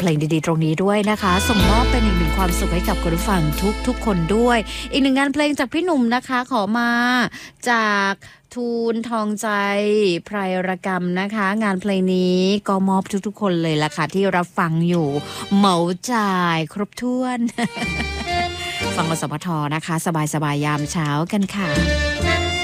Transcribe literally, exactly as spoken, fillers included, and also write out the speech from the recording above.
เพลงดีๆตรงนี้ด้วยนะคะส่งมอบเป็นอีกหนึ่งความสุขให้กับคุณผู้ฟังทุกๆคนด้วยอีกหนึ่งงานเพลงจากพี่หนุ่มนะคะขอมาจากทูลทองใจไพรระกรรมนะคะงานเพลงนี้ก็มอบทุกๆคนเลยล่ะค่ะที่รับฟังอยู่เหมาจ่ายครบถ้วน ฟังอสมทนะคะสบายๆยามเช้ากันค่ะ